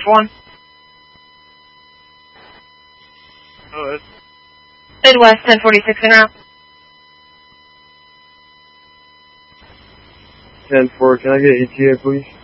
1. Oh, Midwest 1046 en route. 10-4, can I get ETA, please?